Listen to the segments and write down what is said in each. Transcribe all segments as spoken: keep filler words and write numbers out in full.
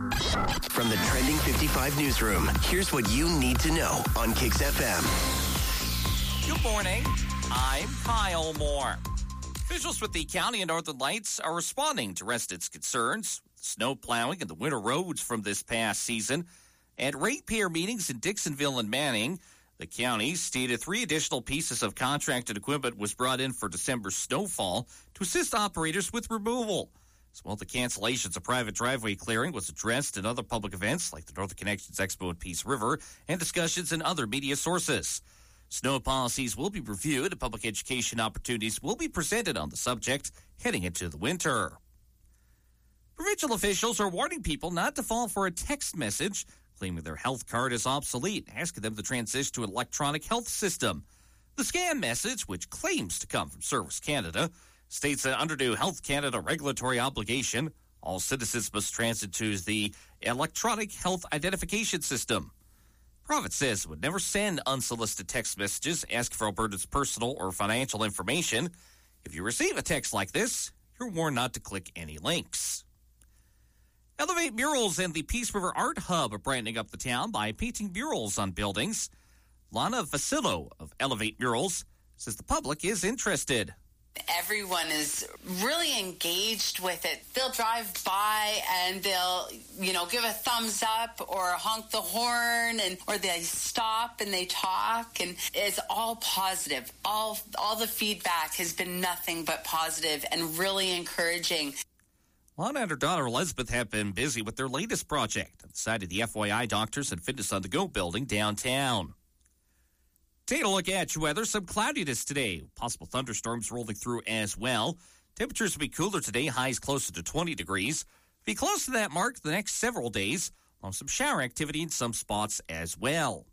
From the Trending fifty-five newsroom, here's what you need to know on Kix F M. Good morning. I'm Kyle Moore. Officials with the County of Northern Lights are responding to residents' concerns, snow plowing and the winter roads from this past season. At ratepayer meetings in Dixonville and Manning, the county stated three additional pieces of contracted equipment was brought in for December snowfall to assist operators with removal. As well, the cancellations of private driveway clearing was addressed in other public events like the Northern Connections Expo at Peace River and discussions in other media sources. Snow policies will be reviewed and public education opportunities will be presented on the subject heading into the winter. Provincial officials are warning people not to fall for a text message claiming their health card is obsolete, asking them to transition to an electronic health system. The scam message, which claims to come from Service Canada, states that under new Health Canada regulatory obligation, all citizens must transit to the electronic health identification system. Province says it would never send unsolicited text messages asking for Alberta's personal or financial information. If you receive a text like this, you're warned not to click any links. Elevate Murals and the Peace River Art Hub are brightening up the town by painting murals on buildings. Lana Vasillo of Elevate Murals says the public is interested. Everyone is really engaged with it. They'll drive by and they'll, you know, give a thumbs up or honk the horn, and or they stop and they talk, and it's all positive. All all the feedback has been nothing but positive and really encouraging. Lana and her daughter Elizabeth have been busy with their latest project on the side of the F Y I Doctors and Fitness on the Go building downtown. Take a look at your weather. Some cloudiness today. Possible thunderstorms rolling through as well. Temperatures will be cooler today. Highs closer to twenty degrees. Be close to that mark the next several days. On some shower activity in some spots as well.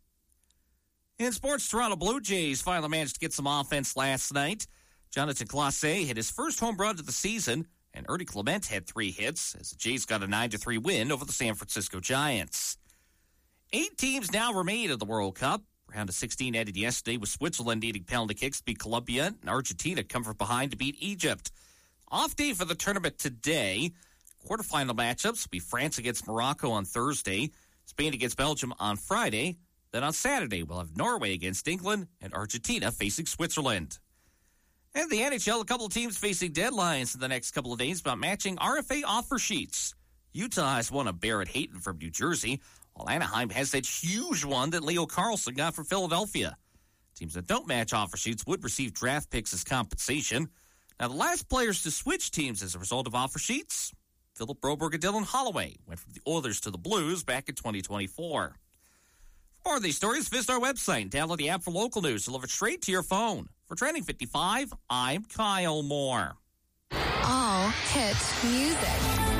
In sports, Toronto Blue Jays finally managed to get some offense last night. Jonathan Clase hit his first home run of the season, and Ernie Clement had three hits as the Jays got a nine to three win over the San Francisco Giants. Eight teams now remain in the World Cup. Round of sixteen ended yesterday with Switzerland needing penalty kicks to beat Colombia, and Argentina come from behind to beat Egypt. Off day for the tournament today. Quarterfinal matchups will be France against Morocco on Thursday, Spain against Belgium on Friday. Then on Saturday, we'll have Norway against England and Argentina facing Switzerland. And the N H L, a couple of teams facing deadlines in the next couple of days about matching R F A offer sheets. Utah has one of Barrett Hayton from New Jersey, while Anaheim has that huge one that Leo Carlson got from Philadelphia. Teams that don't match offer sheets would receive draft picks as compensation. Now, the last players to switch teams as a result of offer sheets, Philip Broberg and Dylan Holloway, went from the Oilers to the Blues back in twenty twenty-four. For more of these stories, visit our website and download the app for local news delivered straight to your phone. For Trending fifty-five, I'm Kyle Moore. All hit music.